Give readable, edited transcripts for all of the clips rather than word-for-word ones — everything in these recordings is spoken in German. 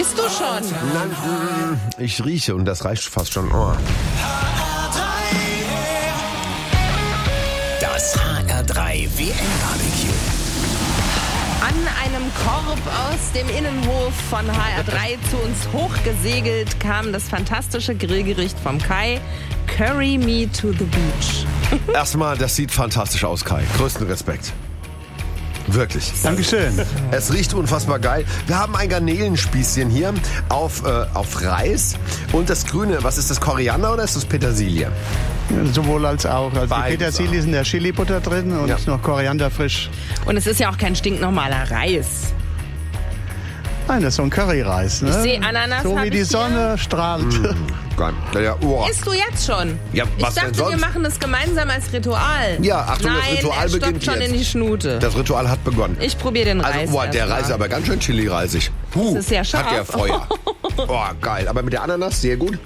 Bist du schon? Nein, ich rieche und das reicht fast schon. Oh. Das HR3 WM-Barbecue. An einem Korb aus dem Innenhof von HR3 zu uns hochgesegelt kam das fantastische Grillgericht vom Kai, Curry Me to the Beach. Erstmal, das sieht fantastisch aus, Kai. Größten Respekt. Wirklich. Dankeschön. Es riecht unfassbar geil. Wir haben ein Garnelenspießchen hier auf Reis. Und das Grüne, was ist das, Koriander oder ist das Petersilie? Sowohl als auch. Also die Petersilie ist in der Chili-Butter drin und noch Koriander frisch. Und es ist ja auch kein stinknormaler Reis. Nein, das ist so ein Curryreis. Ne? Ich sehe Ananas. So wie die Sonne strahlt. Geil. Ja, oh. Isst du jetzt schon? Ja, was ich denn dachte, sonst? wir machen das gemeinsam als Ritual. Ja, Achtung, Nein, das Ritual er stoppt beginnt schon jetzt. in die Schnute. Das Ritual hat begonnen. Ich probiere den Reis. Also, boah, der erst Reis ist mal. aber ganz schön chili-reisig. Das ist ja scharf. Hat der Feuer. Oh, geil. Aber mit der Ananas sehr gut.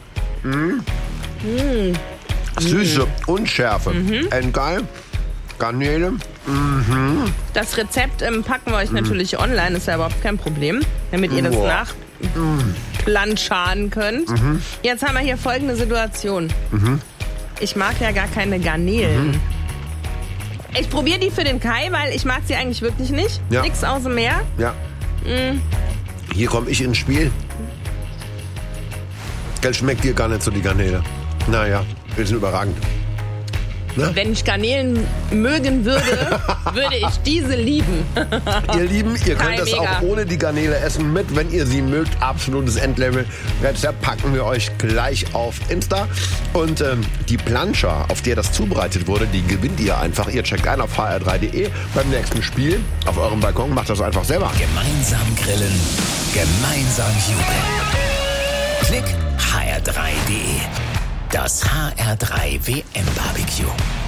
Süße und Schärfe. Endgeil. Garnele. Das Rezept packen wir euch natürlich online, ist ja überhaupt kein Problem, damit ihr das Boah. nachplanscharen könnt. Jetzt haben wir hier folgende Situation. Ich mag ja gar keine Garnelen. Ich probiere die für den Kai, weil ich mag sie eigentlich wirklich nicht. Ja. Nix aus dem Meer. Ja. Hier komme ich ins Spiel. Das schmeckt dir gar nicht so, die Garnele. Naja, wir sind überragend. Wenn ich Garnelen mögen würde, würde ich diese lieben. Ihr Lieben, ihr Kai, könnt das mega. auch ohne die Garnele essen mit, wenn ihr sie mögt. Absolutes Endlevel. Rezept packen wir euch gleich auf Insta. Und die Plancha, auf der das zubereitet wurde, die gewinnt ihr einfach. Ihr checkt ein auf hr3.de beim nächsten Spiel auf eurem Balkon. Macht das einfach selber. Gemeinsam grillen, gemeinsam jubeln. Klick hr3.de. Das HR3 WM-Barbecue.